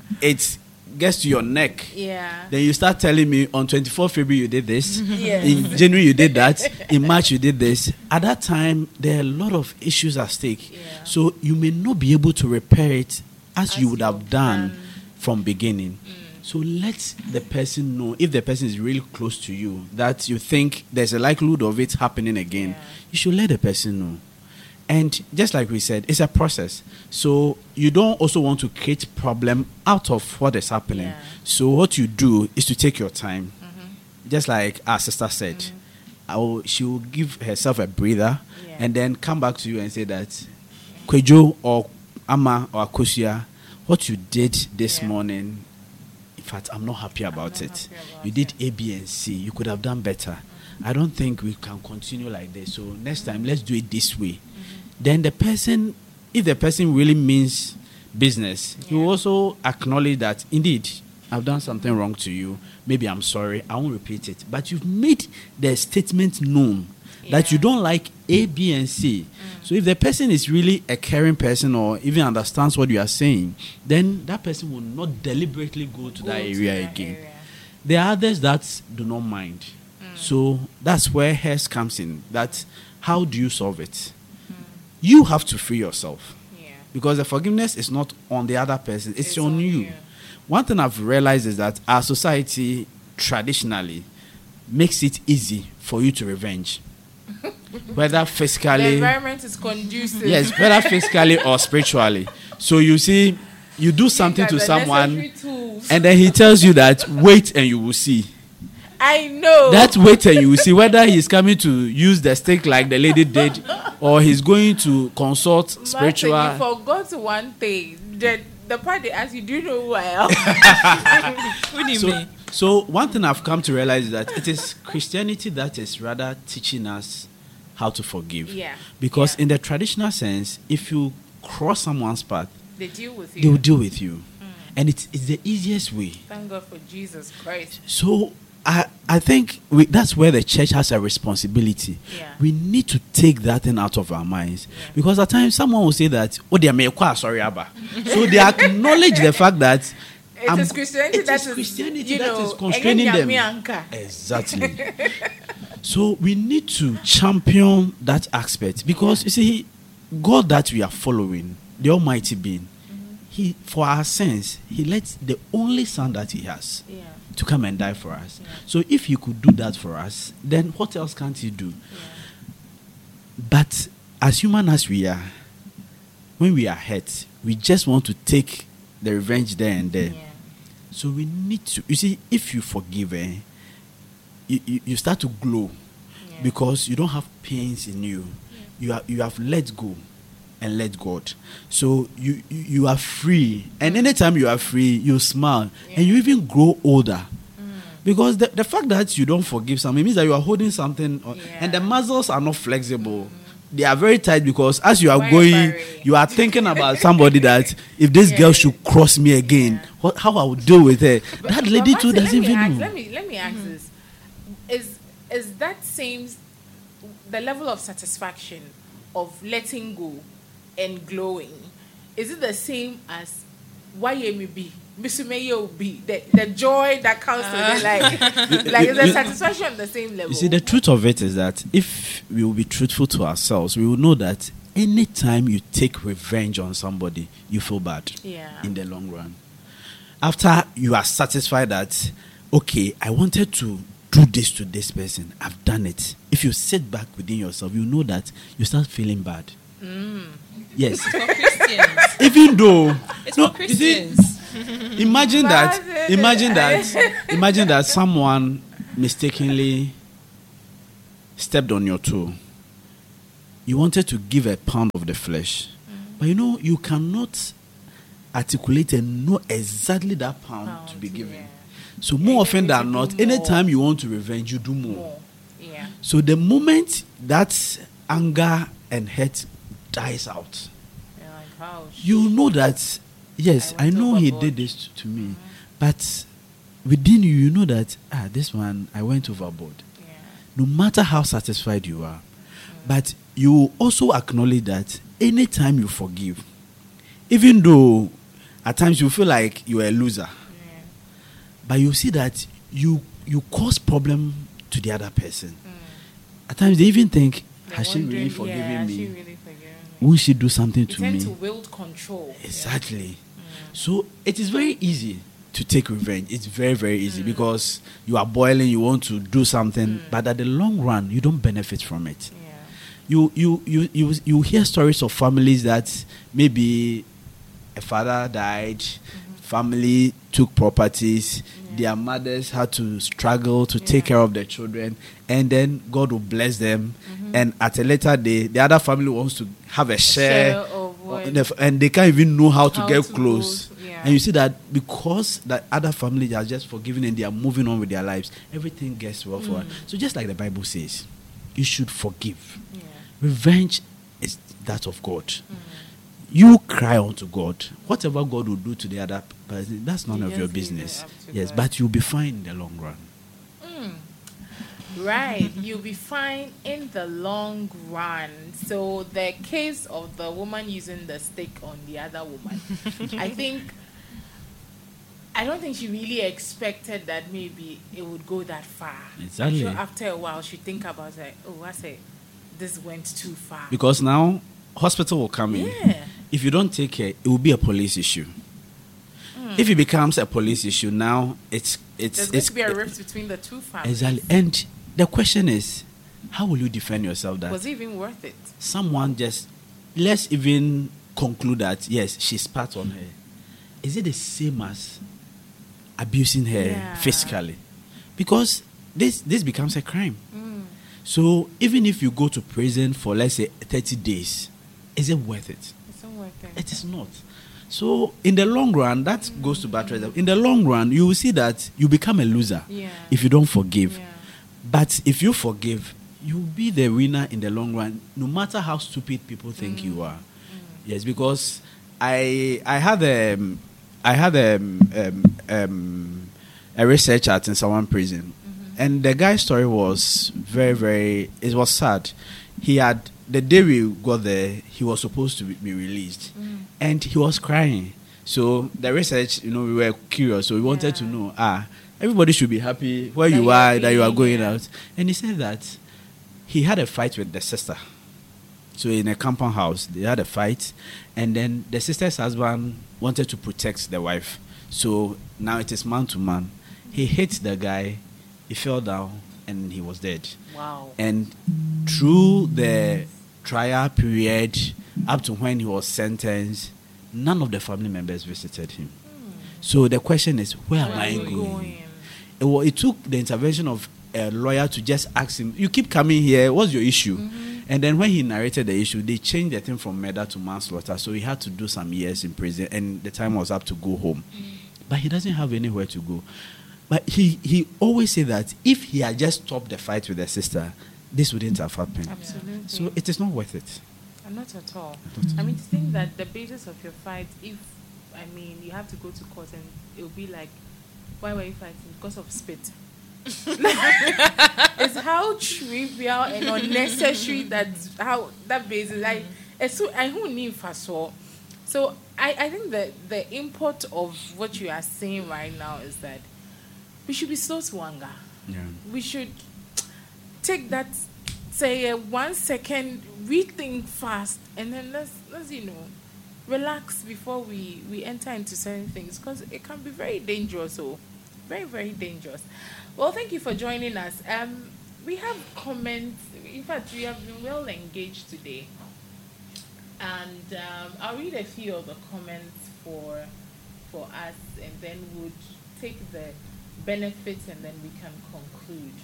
it gets to your neck, Yeah. then you start telling me on twenty-fourth February you did this, Yes. in January you did that, in March you did this. At that time, there are a lot of issues at stake. Yeah. So you may not be able to repair it as, As you would you have have done done. from beginning. So let the person know, if the person is really close to you, that you think there's a likelihood of it happening again, Yeah. you should let the person know. And just like we said, it's a process. So you don't also want to create problem out of what is happening. Yeah. So what you do is to take your time. Just like our sister said, I will, she will give herself a breather Yeah. and then come back to you and say that, Kwejo or Ama or Akosia, what you did this Yeah. morning, in fact, I'm not happy about not it. happy about You did it. A, B, and C. You could have done better. I don't think we can continue like this. So next time, let's do it this way. Then the person, if the person really means business, he will Yeah. also acknowledge that, indeed, I've done something wrong to you. Maybe I'm sorry. I won't repeat it. But you've made the statement known that you Yeah. don't like A, B, and C. So if the person is really a caring person or even understands what you are saying, then that person will not deliberately go to Go that to area that again. area. There are others that do not mind. So that's where hers comes in. That how do you solve it? You have to free yourself. Yeah. Because the forgiveness is not on the other person, it's, It's on, on you. you. One thing I've realized is that our society traditionally makes it easy for you to revenge. Whether The physically, environment is conducive. yes, whether physically or spiritually. So you see, you do something to These are the someone, necessary tools. and then he tells you that wait and you will see. I know. That wait and you will see whether he's coming to use the stick like the lady did, or he's going to consult spiritual. Martin, you forgot one thing. The, the part they asked you, do you know who I am? What do you So, mean? so one thing I've come to realize is that it is Christianity that is rather teaching us how to forgive. Yeah. Because Yeah. in the traditional sense, if you cross someone's path, They deal with they will you. deal with you. And it's, it's the easiest way. Thank God for Jesus Christ. So I, I think we, that's where the church has a responsibility. Yeah. We need to take that thing out of our minds. Because at times someone will say that, oh, they are me sorry, Abba. So they acknowledge the fact that It I'm- is Christianity it that is is, Christianity you that know, is constraining them. Anka. Exactly. So we need to champion that aspect because you see, God that we are following, the Almighty being, He for our sins, He lets the only Son that He has Yeah. to come and die for us. So if He could do that for us, then what else can't He do? But as human as we are, when we are hurt, we just want to take the revenge there and there. Yeah. So we need to, you see, if you forgive, eh, you, you, you start to glow Yeah. because you don't have pains in you. You are you have let go and let God. So you, you, you are free. And anytime you are free, you smile and you even grow older. Because the, the fact that you don't forgive something means that you are holding something on, Yeah. and the muscles are not flexible. They are very tight because as you are Very, going, very. you are thinking about somebody that if this Yeah. girl should cross me again, Yeah. what, how I will deal with her. That lady But too Martin, doesn't let me even ask, know. Let me let me ask this: Is is that same the level of satisfaction of letting go and glowing? Is it the same as why me be? Misumeyo be the the joy that comes to it, like like is the satisfaction on the same level? You see, the truth of it is that if we will be truthful to ourselves, we will know that anytime you take revenge on somebody, you feel bad Yeah. in the long run. After you are satisfied that, okay, I wanted to do this to this person, I've done it. If you sit back within yourself, you know that you start feeling bad. Mm. Yes. For Christians. Even though It's no, for you see, Christians. imagine that But- imagine that imagine that someone mistakenly stepped on your toe. You wanted to give a pound of the flesh, but you know you cannot articulate and know exactly that pound, to be Pound, given. yeah. So Yeah, more you often need to than do not, more. anytime you want to revenge, you do more. More. Yeah. So the moment that anger and hate dies out, You're like, ouch. you know that yes, I I, went know he overboard. did this to me, but within you, you know that ah, this one I went overboard. Yeah. No matter how satisfied you are, but you also acknowledge that anytime you forgive, even though at times you feel like you are a loser, Yeah. but you see that you you cause problem to the other person. At times they even think, They're has she really wondering, forgiven yeah, has me? she really forgiven me? Won't she do something You to tend me? to wield control. Exactly. So it is very easy to take revenge. It's very, very easy because you are boiling, you want to do something, but at the long run, you don't benefit from it. Yeah. You, you, you, you, you hear stories of families that maybe a father died, family took properties, their mothers had to struggle to take Yeah. care of their children, and then God will bless them. And at a later day, the other family wants to have a share, Share of what- and the- and they can't even know how to How get to close. go, yeah. And you see that because that other family are just forgiven and they are moving on with their lives, everything gets well for us. So just like the Bible says, you should forgive. Yeah. Revenge is that of God. You cry unto God. Whatever God will do to the other person, that's none You of just your leave it business. up to Yes, God. but you'll be fine in the long run. Right, you'll be fine in the long run. So the case of the woman using the stick on the other woman, I think, I don't think she really expected that maybe it would go that far. Exactly. I'm sure after a while she'd think about it. Oh, I say, this went too far. Because now hospital will come in. Yeah. If you don't take care, it will be a police issue. If it becomes a police issue, now it's it's There's going it's to be a rift between the two families. exactly. And the question is, how will you defend yourself that Was it even worth it? someone just let's even conclude that yes, she spat on her. Is it the same as abusing her Yeah. physically? Because this this becomes a crime. So even if you go to prison for let's say thirty days, is it worth it? It's not worth it. It is not. So in the long run, that goes to buttress. In the long run, you will see that you become a loser Yeah. if you don't forgive. Yeah. But if you forgive, you'll be the winner in the long run, no matter how stupid people think you are. Yes, because I I had a I had a um, um, a research at in someone prison, and the guy's story was very very. It was sad. He had the day we got there, he was supposed to be, be released, and he was crying. So the research, you know, we were curious, so we wanted to Yeah. know ah. Everybody should be happy where That you you are, are that you are being, going yeah. out. And he said that he had a fight with the sister. So in a compound house, they had a fight, and then the sister's husband wanted to protect the wife. So now it is man to man. He hit the guy, he fell down, and he was dead. Wow. And through the trial period, up to when he was sentenced, none of the family members visited him. So the question is, where am Where I are you going? going? It, wa- it took the intervention of a lawyer to just ask him, you keep coming here, what's your issue? And then when he narrated the issue, they changed the thing from murder to manslaughter. So he had to do some years in prison, and the time was up to go home. But he doesn't have anywhere to go. But he, he always said that if he had just stopped the fight with the sister, this wouldn't have happened. Absolutely. So it is not worth it. Uh, Not at all. I mean, to think that the basis of your fight, if, I mean, you have to go to court and it will be like, why were you fighting? Because of spit. It's how trivial and unnecessary that how that basis. Like, it's so I who need for so. So I I think that the import of what you are saying right now is that we should be slow to anger. Yeah. We should take that say a one second, rethink fast, and then let's let's you know relax before we we enter into certain things, because it can be very dangerous. So very very dangerous. Well, thank you for joining us. Um, we have comments. In fact, we have been well engaged today, and um, I'll read a few of the comments for for us, and then we'll take the benefits, and then we can conclude.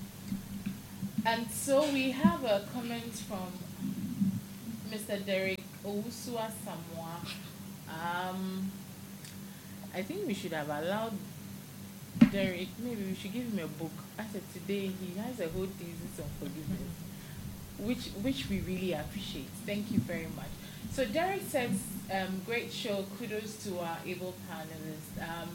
And so we have a comment from Mister Derek Owusua Samoa. Um, I think we should have allowed Derek, maybe we should give him a book. As of today, he has a whole thesis on forgiveness, which which we really appreciate. Thank you very much. So Derek says, um, great show, kudos to our able panelists. Um,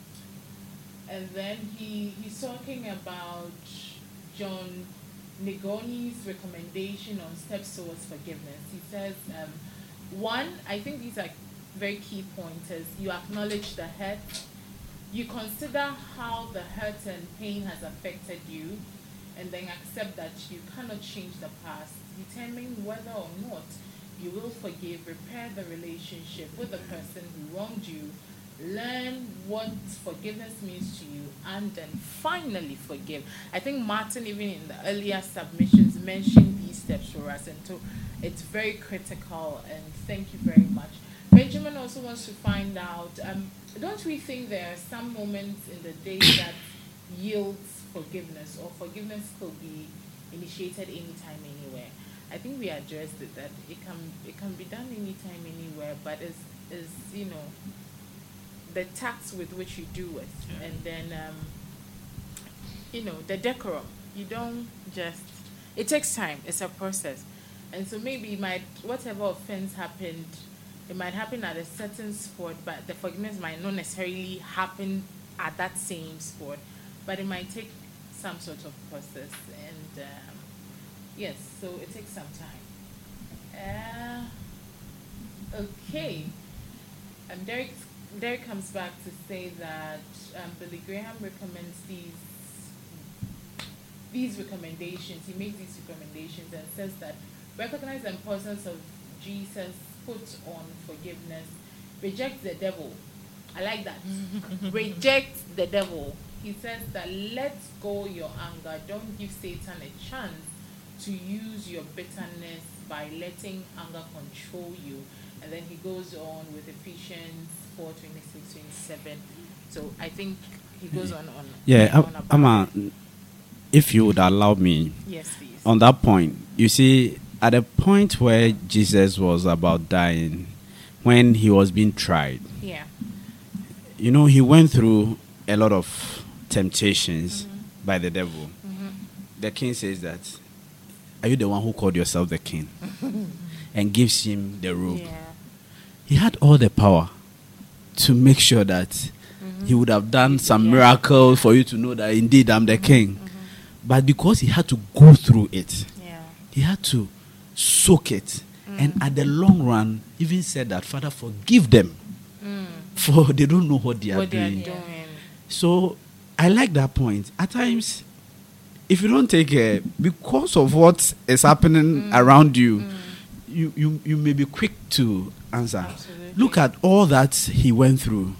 and then he he's talking about John Negoni's recommendation on steps towards forgiveness. He says, um, one, I think these are very key pointers. You acknowledge the hurt. You consider how the hurt and pain has affected you, and then accept that you cannot change the past. Determine whether or not you will forgive, repair the relationship with the person who wronged you, learn what forgiveness means to you, and then finally forgive. I think Martin, even in the earlier submissions, mentioned these steps for us, and so it's very critical, and thank you very much. Benjamin also wants to find out, um, don't we think there are some moments in the day that yields forgiveness, or forgiveness could be initiated anytime, anywhere? I think we addressed it, that it can it can be done anytime, anywhere, but it's, it's you know, the tact with which you do it, yeah. And then um, you know, the decorum. You don't just. It takes time. It's a process, and so maybe it might whatever offense happened, it might happen at a certain spot, but the forgiveness might not necessarily happen at that same spot, but it might take some sort of process, and um, yes, so it takes some time. Uh, okay, and Derek. Derek comes back to say that um, Billy Graham recommends these these recommendations. He makes these recommendations and says that recognize the importance of Jesus, put on forgiveness, reject the devil. I like that. Reject the devil. He says that let go your anger. Don't give Satan a chance to use your bitterness by letting anger control you. And then he goes on with Ephesians four twenty-six, twenty-seven. So I think he goes on on. Yeah, on Amma, if you would allow me. Yes, please. On that point, you see, at a point where Jesus was about dying, when he was being tried. Yeah. You know, he went through a lot of temptations mm-hmm. by the devil. Mm-hmm. The king says that, are you the one who called yourself the king? And gives him the robe. Yeah. He had all the power to make sure that mm-hmm. he would have done some yeah. miracle for you to know that indeed I'm the mm-hmm. king. Mm-hmm. But because he had to go through it, yeah. he had to soak it. Mm. And at the long run, even said that, Father, forgive them. Mm. For they don't know what they are what doing. They are doing. So I like that point. At times, if you don't take care, because of what is happening mm. around you, mm. you, you, you may be quick to answer. Absolutely. Look at all that he went through.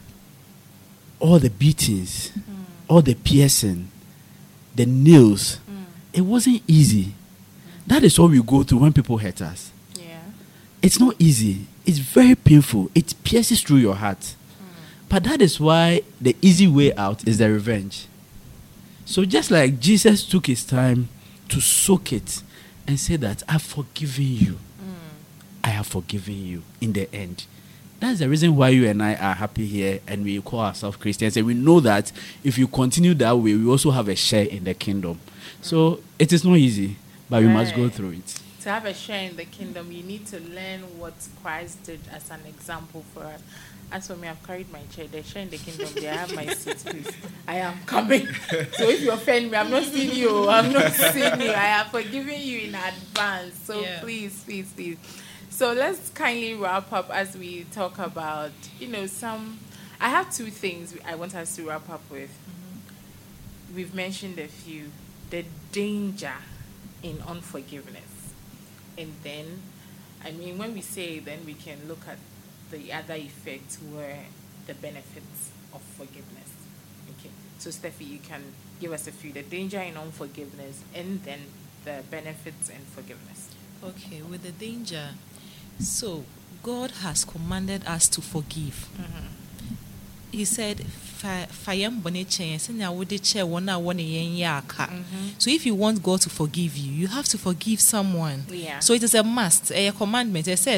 All the beatings, mm. all the piercing, the nails. Mm. It wasn't easy. Mm. That is what we go through when people hurt us. Yeah. It's not easy. It's very painful. It pierces through your heart. Mm. But that is why the easy way out is the revenge. So just like Jesus took his time to soak it and say that, I've forgiven you. Mm. I have forgiven you in the end. That's the reason why you and I are happy here and we call ourselves Christians. And we know that if you continue that way, we also have a share in the kingdom. Mm. So it is not easy, but right. we must go through it. To have a share in the kingdom, you need to learn what Christ did as an example for us. As for me, I've carried my chair. The share in the kingdom, there I have my seat, please. I am coming. So if you offend me, I'm not seeing you. I'm not seeing you. I have forgiven you in advance. So yeah. please, please, please. So let's kindly wrap up as we talk about, you know, some... I have two things I want us to wrap up with. Mm-hmm. We've mentioned a few. The danger in unforgiveness. And then, I mean, when we say, then we can look at the other effects where the benefits of forgiveness. Okay. So, Steffi, you can give us a few: the danger in unforgiveness, and then the benefits in forgiveness. Okay, with the danger, so God has commanded us to forgive. Mm-hmm. He said, "Fayem bone chen, senya wode che wona wone yen yaka." So if you want God to forgive you, you have to forgive someone. Yeah. So it is a must, a commandment. I said